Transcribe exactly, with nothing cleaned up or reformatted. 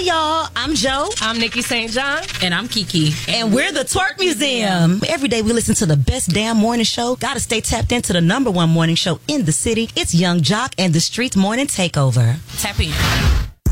Hey y'all, I'm Joe. I'm Nikki Saint John. And I'm Kiki. And, and we're the Twerk Museum. Every day we listen to the best damn morning show. Gotta stay tapped into the number one morning show in the city. It's Young Jock and the Streets Morning Takeover. Tap in.